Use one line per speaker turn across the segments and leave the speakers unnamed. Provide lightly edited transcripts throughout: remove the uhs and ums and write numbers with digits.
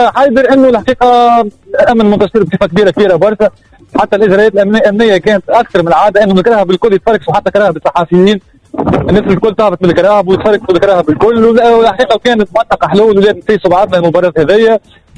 حيدر انه الحقيقه الامن منتشر بصفه كبيره برشا، حتى الاجراءات الامنيه كانت اكثر من العاده، انه الكراهب بالكل يتفرقوا، حتى كراهب الصحفيين الناس الكل تهبط من الكراهب ويتفرقوا بالكراهب بالكل. والحقيقه كانت منطقه حلول ولاد نسيسوا بعضنا المباراه هذيا،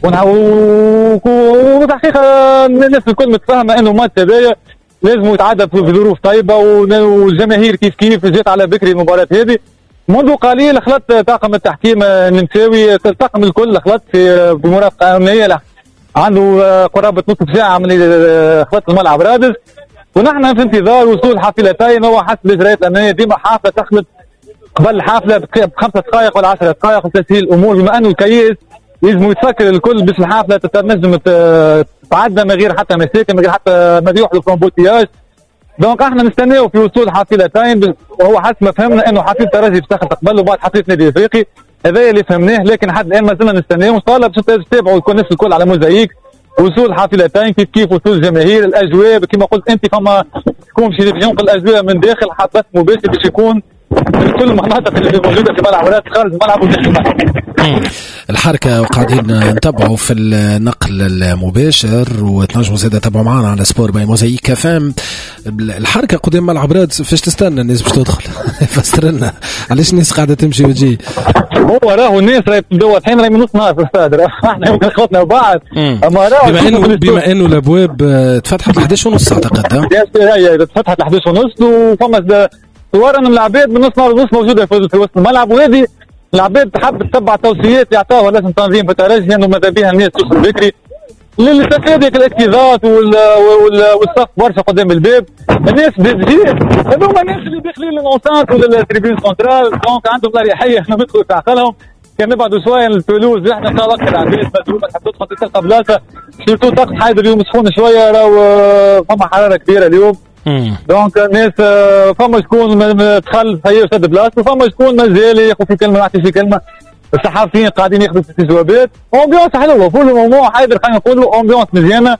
والحقيقه الناس الكل متفاهمه انه الماتش هذايا لازم يتعدى في ظروف طيبه، والجماهير كيف جات على بكري المباراه هذه. منذ قليل خلط طاقم التحكيم النمساوي، الطاقم الكل خلط في مرافقه قانونيه، عنده قرابه نصف ساعه من خلط الملعب رادس، ونحن في انتظار وصول حافلتين. هو حسب الاجراءات الامنيه ديما حافله تخلط قبل الحافله ب5 دقائق ولا 10 دقائق لتسهيل الامور، بما انه الكياس لازم يتفكر الكل باش الحافله تنجم تعدى من غير حتى مشاكل، من غير حتى ما يوحدوا الكومبوتياج. دونك احنا نستناو في وصول حافلتين، وهو حسب ما فهمنا انه حافله ترجي باش تقبل وبعد حافله نادي افريقي، هذا اللي فهمناه. لكن حد الان ما زلنا نستناو، ان شاء الله باش تتابعوا الناس الكل على موزايك وصول حافلتين كيف وصول الجماهير. الاجواء كما قلت انت فما تكون باش ينقل الاجواء من داخل حتى مباشر باش يكون في كل المناطق اللي موجوده في ملعب ولات خارج الملعب وداخل الملعب.
الحركه وقاعدين نتابعوا في النقل المباشر، وتنجموا زاده تتابعوا معنا على سبور باي موزايك كفام. الحركه قدام ملعب رادس فاش تستنى الناس باش تدخل؟ فسر لنا علاش الناس قاعده تمشي وتجي.
هو راهو الناس راهي تدور الحين راهي من نص نهار في الاستاد، احنا يمكن خلطنا وبعد، اما راهو
بما انه الابواب تفتحت 11:30 اعتقد.
هي تفتحت 11:30 وفما صور ان العباد من نص نهار ونص موجوده في وسط الملعب، وهذه العباد تحب تتبع توصيات يعطوها لازم تنظيم في الترجي انه ماذا بها الناس توصل بكري للاستفاده الاكتظاظ والصف برشا قدام الباب. الناس بتجي هذوما الناس اللي داخلين للمونسانت ولا التريبيون سنترال، دونك عندهم الاريحيه احنا ندخلوا في عقلهم. كان نبعدوا شويه للتولوز احنا ان شاء الله اكثر عباد مدروبه تحب تدخل تلقى بلاصه، سيرتو طقس حيدر اليوم سخون شويه، راهو فما حراره كبيره اليوم. دونك الناس فما شكون دخل هي وسد بلاصته، وفما شكون مازال ياخذ في كلمه يعطي في كلمه. الصحفيين قاعدين ياخذوا في استجوابات. امبيونس حلوه فول الموضوع حيدر، خلينا نقولوا امبيونس مزيانه.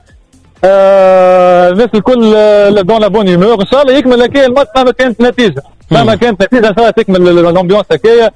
الناس الكل دون لا بون هيمور، ان شاء الله يكمل هكايا الماتش مهما كانت النتيجه، مهما كانت النتيجه ان شاء الله تكمل الامبيونس هكايا،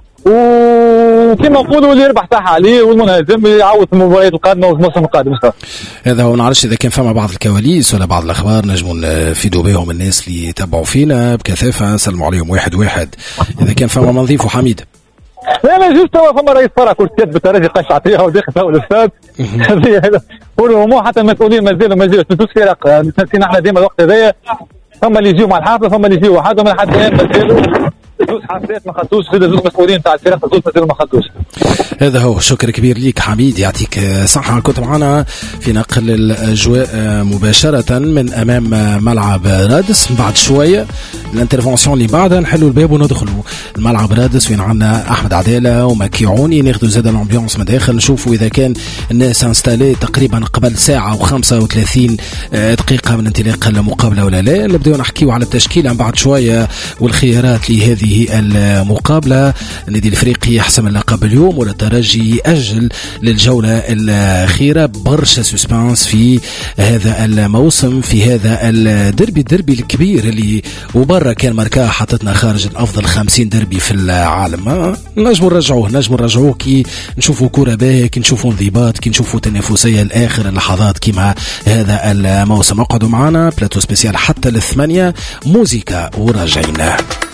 وكما نقولوا اللي يربح تاعها عليه والمنهزم يعوض في المباريات القادمه والموسم القادم.
هذا هو. نعرفش اذا كان فما بعض الكواليس ولا بعض الاخبار نجموا نفيدوا بهم الناس اللي يتابعوا فينا بكثافه، نسلموا عليهم واحد واحد اذا كان فما ما نضيفوا. حميد
لا جوست فما رئيس فرع كرة بالترجي قش عطيها وداخل فوق الاستاد. هذه هو حتى المسؤولين مازالوا ثلاث فرق نسينا احنا ديما الوقت هذايا، فما اللي يجيو مع الحافله فما اللي يجيو وحدهم لحد الان مازالوا زوج حافلات ما خدوش، زوج مسؤولين تاع الفرق زوج مازالوا ما خدوش.
هذا هو. شكر كبير ليك حميد، يعطيك صحة. كنت معنا في نقل الأجواء مباشرة من أمام ملعب رادس. بعد شوية الانترفونسيون اللي بعدها نحلوا الباب وندخلوا الملعب رادس وين عندنا أحمد عدالة ومكيعوني، ناخذوا زاد الأمبيونس من داخل، نشوفوا إذا كان الناس انستالي تقريبا قبل ساعة و35 دقيقة من انطلاق المقابلة ولا لا. نبدأ نحكيوا على التشكيل عن بعد شوية والخيارات لهذه المقابلة. النادي الافريقي يحسم اللقب اليوم ولا الترجي يأجل للجولة الأخيرة. برشا سسبانس في هذا الموسم، في هذا الدربي الكبير اللي وبرا كان ماركاه حطتنا خارج الأفضل 50 دربي في العالم. نجموا نرجعوه كي نشوفوا كرة باهية، كي نشوفوا انضباط، كي نشوفوا تنافسية لآخر اللحظات كما هذا الموسم. اقعدوا معنا بلاتو سبيسيال حتى 8 موسيقى وراجعين.